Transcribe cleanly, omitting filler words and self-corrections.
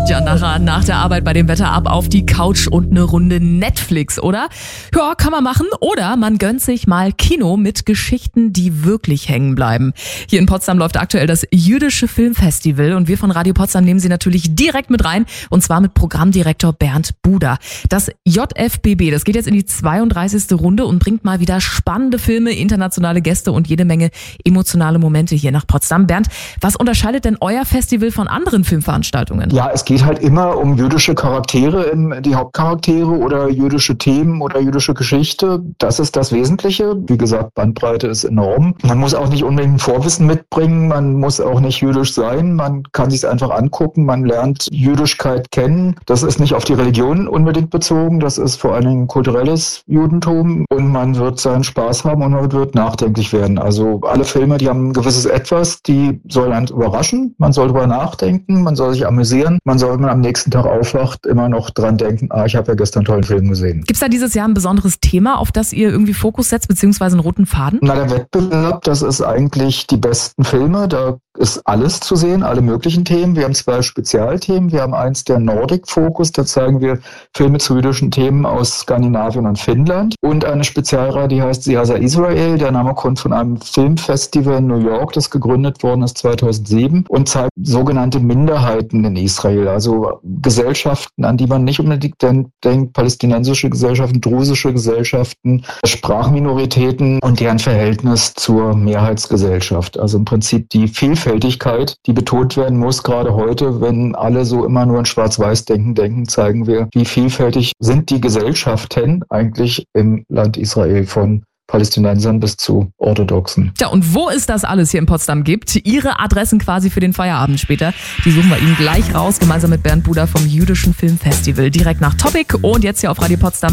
Ja, nachher nach der Arbeit bei dem Wetter ab auf die Couch und eine Runde Netflix, oder? Ja, kann man machen. Oder man gönnt sich mal Kino mit Geschichten, die wirklich hängen bleiben. Hier in Potsdam läuft aktuell das Jüdische Filmfestival und wir von Radio Potsdam nehmen Sie natürlich direkt mit rein und zwar mit Programmdirektor Bernd Buder. Das JFBB, das geht jetzt in die 32. Runde und bringt mal wieder spannende Filme, internationale Gäste und jede Menge emotionale Momente hier nach Potsdam. Bernd, was unterscheidet denn euer Festival von anderen Filmveranstaltungen? Ja, es geht halt immer um jüdische Charaktere, die Hauptcharaktere oder jüdische Themen oder jüdische Geschichte. Das ist das Wesentliche. Wie gesagt, Bandbreite ist enorm. Man muss auch nicht unbedingt ein Vorwissen mitbringen, man muss auch nicht jüdisch sein, man kann sich es einfach angucken, man lernt Jüdischkeit kennen. Das ist nicht auf die Religion unbedingt bezogen, das ist vor allen Dingen kulturelles Judentum und man wird seinen Spaß haben und man wird nachdenklich werden. Also alle Filme, die haben ein gewisses Etwas, die sollen einen überraschen, man soll darüber nachdenken, man soll sich amüsieren. Man soll, wenn man am nächsten Tag aufwacht, immer noch dran denken, ich habe ja gestern einen tollen Film gesehen. Gibt es da dieses Jahr ein besonderes Thema, auf das ihr irgendwie Fokus setzt, beziehungsweise einen roten Faden? Na, der Wettbewerb, das ist eigentlich die besten Filme. Da ist alles zu sehen, alle möglichen Themen. Wir haben 2 Spezialthemen. Wir haben eins, der Nordic Focus. Da zeigen wir Filme zu jüdischen Themen aus Skandinavien und Finnland. Und eine Spezialreihe, die heißt Siasa Israel. Der Name kommt von einem Filmfestival in New York, das gegründet worden ist 2007 und zeigt sogenannte Minderheiten in Israel. Also Gesellschaften, an die man nicht unbedingt denkt, palästinensische Gesellschaften, drusische Gesellschaften, Sprachminoritäten und deren Verhältnis zur Mehrheitsgesellschaft. Also im Prinzip die Vielfältigkeit, die betont werden muss, gerade heute, wenn alle so immer nur in Schwarz-Weiß denken, zeigen wir, wie vielfältig sind die Gesellschaften eigentlich im Land Israel von Palästinensern bis zu Orthodoxen. Tja, und wo es das alles hier in Potsdam gibt, Ihre Adressen quasi für den Feierabend später, die suchen wir Ihnen gleich raus, gemeinsam mit Bernd Buder vom Jüdischen Filmfestival. Direkt nach Topic und jetzt hier auf Radio Potsdam.